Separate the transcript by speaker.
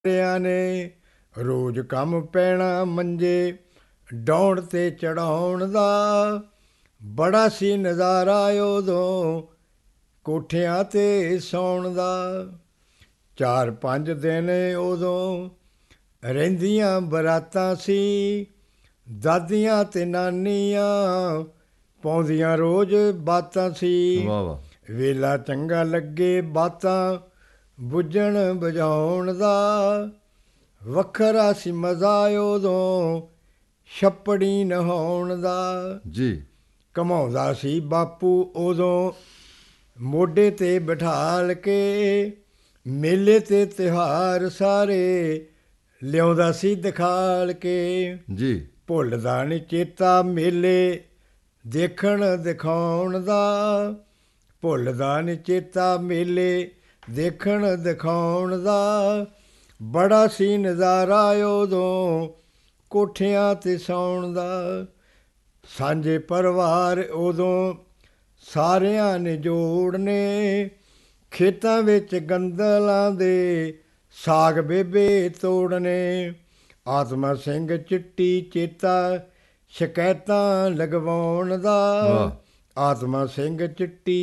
Speaker 1: ਰਿਆਂ ਨੇ ਰੋਜ਼ ਕੰਮ ਪੈਣਾ ਮੰਜੇ ਡਾਉਣ ਤੇ ਚੜਾਉਣ ਦਾ। ਬੜਾ ਸੀ ਨਜ਼ਾਰਾ ਉਦੋਂ ਕੋਠਿਆਂ ਤੇ ਸੌਣ ਦਾ। 4-5 ਦਿਨ ਉਦੋਂ ਰਹਿੰਦੀਆਂ ਬਰਾਤਾਂ ਸੀ। ਦਾਦੀਆਂ ਤੇ ਨਾਨੀਆਂ ਪਾਉਂਦੀਆਂ ਰੋਜ਼ ਬਾਤਾਂ ਸੀ।
Speaker 2: ਵਾਹ ਵਾਹ।
Speaker 1: ਵੇਲਾ ਚੰਗਾ ਲੱਗੇ ਬਾਤਾਂ ਬੁੱਝਣ ਬੁਝਾਉਣ ਦਾ। ਵੱਖਰਾ ਸੀ ਮਜ਼ਾ ਉਦੋਂ ਛੱਪੜੀ ਨਹਾਉਣ ਦਾ।
Speaker 2: ਜੀ।
Speaker 1: ਘਮਾਉਂਦਾ ਸੀ ਬਾਪੂ ਉਦੋਂ ਮੋਢੇ 'ਤੇ ਬਿਠਾਲ ਕੇ। ਮੇਲੇ ਤੇ ਤਿਉਹਾਰ ਸਾਰੇ ਲਿਆਉਂਦਾ ਸੀ ਦਿਖਾਲ ਕੇ।
Speaker 2: ਜੀ।
Speaker 1: ਭੁੱਲਦਾ ਨਹੀਂ ਚੇਤਾ ਮੇਲੇ ਦੇਖਣ ਦਿਖਾਉਣ ਦਾ। ਭੁੱਲਦਾ ਨਹੀਂ ਚੇਤਾ ਮੇਲੇ ਦੇਖਣ ਦਿਖਾਉਣ ਦਾ। ਬੜਾ ਸੀ ਨਜ਼ਾਰਾ ਉਦੋਂ ਕੋਠਿਆਂ 'ਤੇ ਸੌਣ ਦਾ। ਸਾਂਝੇ ਪਰਿਵਾਰ ਉਦੋਂ ਸਾਰਿਆਂ ਨੇ ਜੋੜਨੇ। ਖੇਤਾਂ ਵਿੱਚ ਗੰਦਲਾਂ ਦੇ ਸਾਗ ਬੇਬੇ ਤੋੜਨੇ। ਆਤਮਾ ਸਿੰਘ ਚਿੱਟੀ ਚੇਤਾ ਸ਼ਿਕਾਇਤਾਂ ਲਗਵਾਉਣ ਦਾ।
Speaker 2: ਵਾਹ।
Speaker 1: ਆਤਮਾ ਸਿੰਘ ਚਿੱਟੀ